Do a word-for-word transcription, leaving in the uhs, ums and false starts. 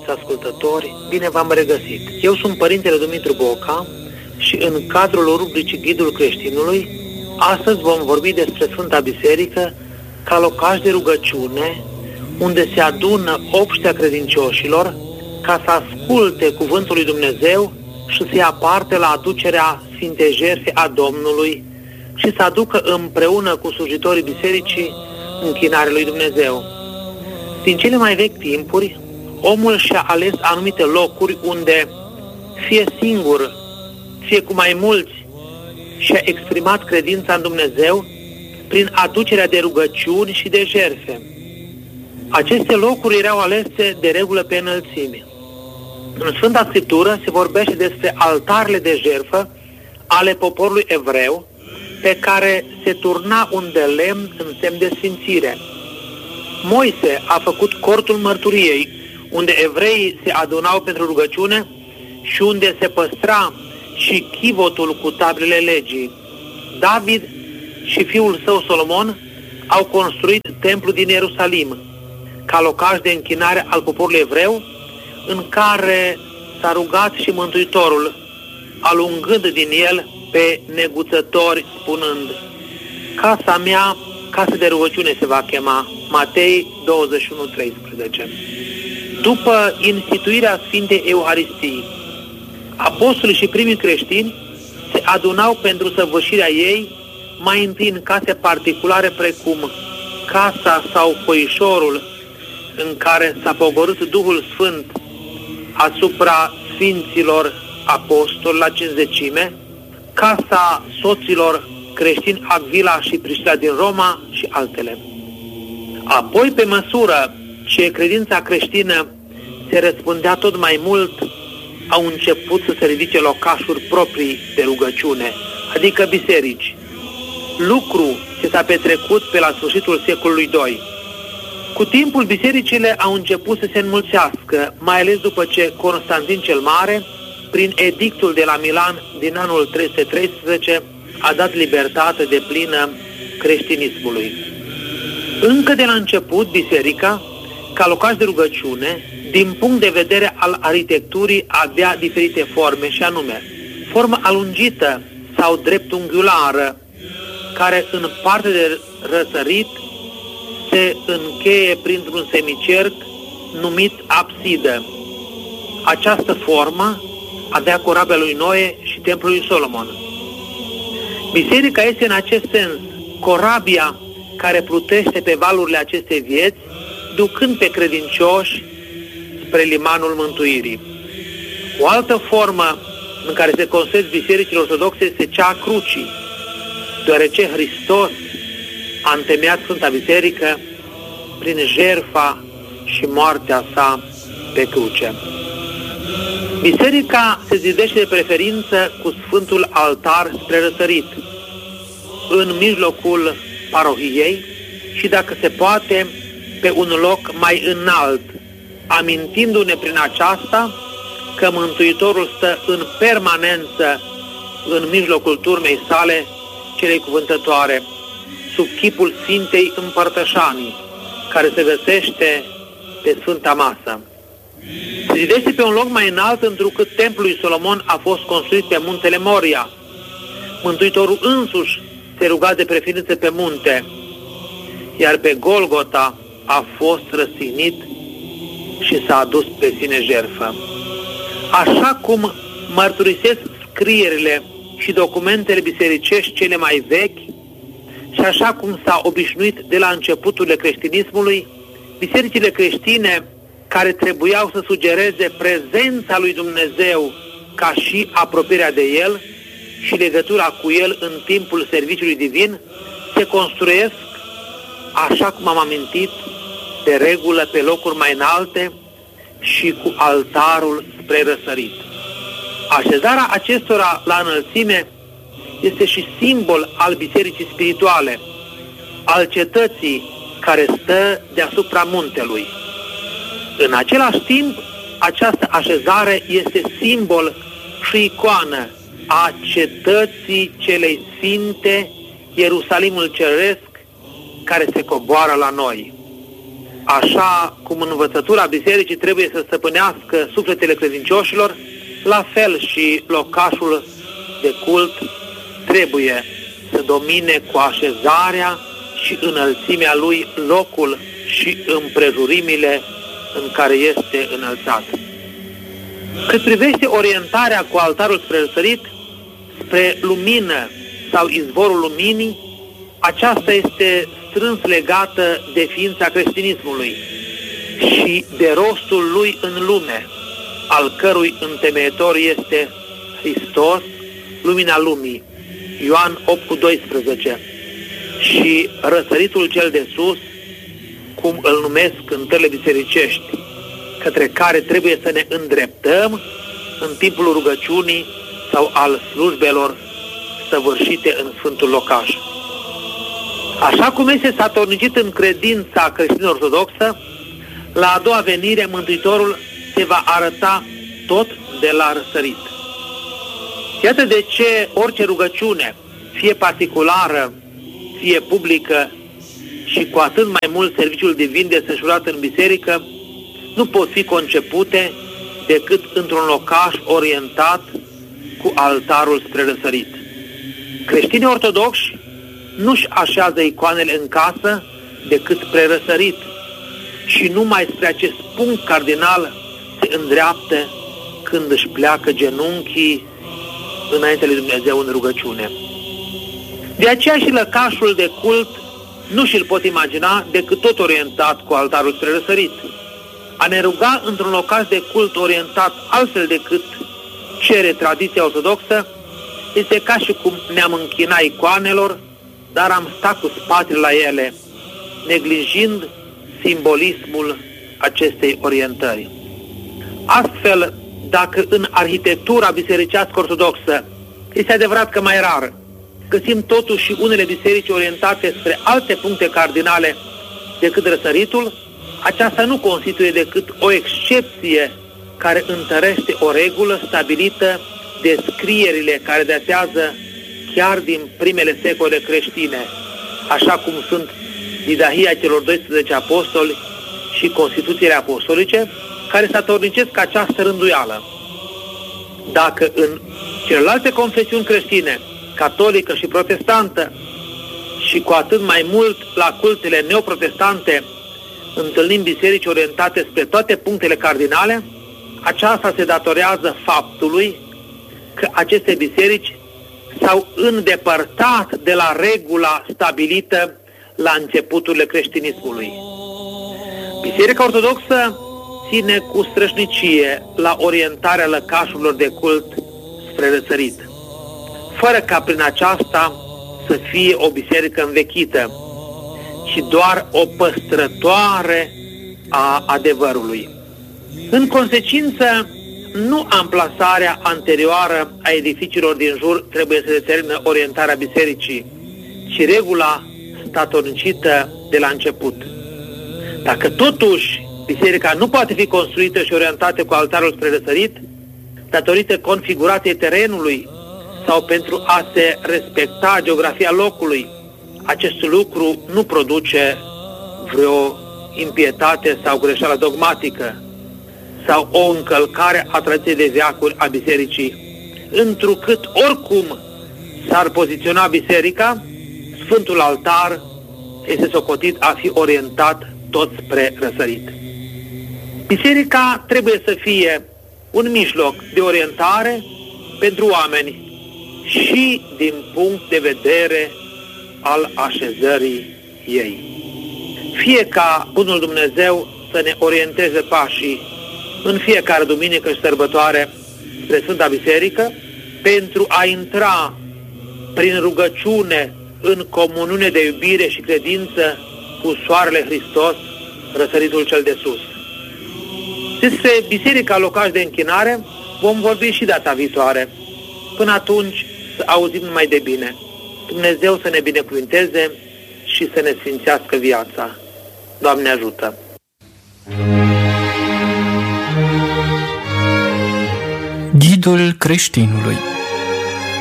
iubiți ascultători, bine v-am regăsit. Eu sunt Părintele Dumitru Boca și în cadrul rubricii Ghidul Creștinului, astăzi vom vorbi despre Sfânta Biserică ca locaș de rugăciune, unde se adună obștea credincioșilor ca să asculte cuvântul lui Dumnezeu și să ia parte la aducerea Sfintei Jertfe a Domnului și să aducă împreună cu slujitorii bisericii închinarea lui Dumnezeu. Din cele mai vechi timpuri, omul și-a ales anumite locuri unde, fie singur, fie cu mai mulți, și-a exprimat credința în Dumnezeu prin aducerea de rugăciuni și de jertfe. Aceste locuri erau alese de regulă pe înălțime. În Sfânta Scriptură se vorbește despre altarele de jertfă ale poporului evreu, pe care se turna un de lemn în semn de sfințire. Moise a făcut cortul mărturiei, unde evreii se adunau pentru rugăciune și unde se păstra și chivotul cu tablele legii. David și fiul său Solomon au construit templul din Ierusalim, ca locaș de închinare al poporului evreu, în care s-a rugat și Mântuitorul, alungând din el pe neguțători, spunând: casa mea, casă de rugăciune se va chema. Matei douăzeci și unu treisprezece. După instituirea Sfintei Euharistii, apostolii și primii creștini se adunau pentru săvârșirea ei, mai întâi în case particulare precum casa sau foișorul în care s-a pogorât Duhul Sfânt asupra Sfinților Apostoli la cincizecime, casa soților creștini Agvila și Priscila din Roma și altele. Apoi, pe măsură ce credința creștină se răspândea tot mai mult, au început să se ridice locașuri proprii de rugăciune, adică biserici. Lucru ce s-a petrecut pe la sfârșitul secolului doi. Cu timpul, bisericile au început să se înmulțească, mai ales după ce Constantin cel Mare, prin edictul de la Milan din anul trei sute treisprezece, a dat libertate deplină creștinismului. Încă de la început, biserica, ca locaș de rugăciune, din punct de vedere al arhitecturii, avea diferite forme, și anume formă alungită sau dreptunghiulară, care în partea de răsărit se încheie printr-un semicerc numit absidă. Această formă avea corabia lui Noe și templul lui Solomon. Biserica este în acest sens corabia care plutește pe valurile acestei vieți, ducând pe credincioși spre limanul mântuirii. O altă formă în care se construiesc bisericile ortodoxe este cea a crucii, deoarece Hristos a întemeiat Sfânta Biserică prin jertfa și moartea sa pe cruce. Biserica se zidește de preferință cu Sfântul Altar spre răsărit, în mijlocul parohiei și, dacă se poate, pe un loc mai înalt, amintindu-ne prin aceasta că Mântuitorul stă în permanență în mijlocul turmei sale celei cuvântătoare, sub chipul Sfintei Împărtășanii, care se găsește pe Sfânta Masă. Se zidește pe un loc mai înalt, întrucât templul lui Solomon a fost construit pe muntele Moria. Mântuitorul însuși se ruga de preferință pe munte, iar pe Golgota a fost răstignit și s-a adus pe sine jertfă. Așa cum mărturisesc scrierile și documentele bisericești cele mai vechi, și așa cum s-a obișnuit de la începuturile creștinismului, bisericile creștine, care trebuiau să sugereze prezența lui Dumnezeu ca și apropierea de El și legătura cu El în timpul serviciului divin, se construiesc, așa cum am amintit, de regulă pe locuri mai înalte și cu altarul spre răsărit. Așezarea acestora la înălțime este și simbol al bisericii spirituale, al cetății care stă deasupra muntelui. În același timp, această așezare este simbol și icoană a cetății celei sfinte, Ierusalimul Ceresc, care se coboară la noi. așa cum învățătura bisericii trebuie să stăpânească sufletele credincioșilor, la fel și locașul de cult trebuie să domine cu așezarea și înălțimea lui locul și împrejurimile în care este înălțat. Cât privește orientarea cu altarul spre răsărit, spre lumină sau izvorul luminii, aceasta este strâns legată de ființa creștinismului și de rostul lui în lume, al cărui întemeietor este Hristos, lumina lumii, Ioan opt cu doisprezece, și răsăritul cel de sus, cum îl numesc cântările bisericești, către care trebuie să ne îndreptăm în timpul rugăciunii sau al slujbelor săvârșite în Sfântul Locaș. Așa cum este statornicit în credința creștină ortodoxă, la a doua venire Mântuitorul se va arăta tot de la răsărit. Iată de ce orice rugăciune, fie particulară, fie publică, și cu atât mai mult serviciul divin desfășurat în biserică, nu pot fi concepute decât într-un locaș orientat cu altarul spre răsărit. Creștinii ortodoxi nu-și așează icoanele în casă decât spre răsărit și numai spre acest punct cardinal se îndreaptă când își pleacă genunchii înainte lui Dumnezeu în rugăciune. De aceea și lăcașul de cult nu și-l pot imagina decât tot orientat cu altarul spre răsărit. A ne ruga într-un locaș de cult orientat altfel decât cere tradiția ortodoxă este ca și cum ne-am închina icoanelor, dar am stat cu spatele la ele, neglijind simbolismul acestei orientări. Astfel, dacă în arhitectura bisericească ortodoxă este adevărat că mai rar găsim totuși și unele biserici orientate spre alte puncte cardinale decât răsăritul, aceasta nu constituie decât o excepție care întărește o regulă stabilită de scrierile care datează chiar din primele secole creștine, așa cum sunt Didahia celor doisprezece apostoli și Constituțiile apostolice, care statornicesc această rânduială. Dacă în celelalte confesiuni creștine, catolică și protestantă, și cu atât mai mult la cultele neoprotestante, întâlnim biserici orientate spre toate punctele cardinale, aceasta se datorează faptului că aceste biserici s-au îndepărtat de la regula stabilită la începuturile creștinismului. Biserica ortodoxă ține cu strășnicie la orientarea lăcașurilor de cult spre răsărit, fără ca prin aceasta să fie o biserică învechită, ci doar o păstrătoare a adevărului. În consecință, nu amplasarea anterioară a edificiilor din jur trebuie să determină orientarea bisericii, ci regula statornicită de la început. Dacă totuși biserica nu poate fi construită și orientată cu altarul spre răsărit, datorită configurației terenului sau pentru a se respecta geografia locului, acest lucru nu produce vreo impietate sau greșeală dogmatică sau o încălcare a tradiției de veacuri a bisericii, întrucât oricum s-ar poziționa biserica, Sfântul Altar este socotit a fi orientat tot spre răsărit. Biserica trebuie să fie un mijloc de orientare pentru oameni și din punct de vedere al așezării ei. Fie ca Bunul Dumnezeu să ne orienteze pașii în fiecare duminică și sărbătoare spre Sfânta Biserică, pentru a intra prin rugăciune în comuniune de iubire și credință cu Soarele Hristos, răsăritul cel de sus. Despre Biserica locaș de închinare vom vorbi și data viitoare. Până atunci, să auzim numai de bine. Dumnezeu să ne binecuvânteze și să ne sfințească viața. Doamne ajută! Ghidul creștinului.